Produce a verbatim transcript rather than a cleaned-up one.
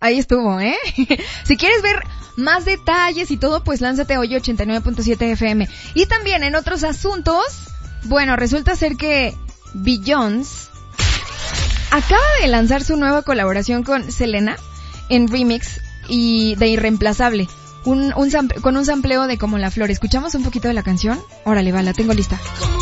ahí estuvo, ¿eh? Si quieres ver más detalles y todo, pues lánzate hoy ochenta y nueve punto siete F M. Y también en otros asuntos, bueno, resulta ser que Beyoncé acaba de lanzar su nueva colaboración con Selena en remix y de Irreemplazable. Un, un sample, con un sampleo de Como la Flor. ¿Escuchamos un poquito de la canción? Órale, va, la tengo lista.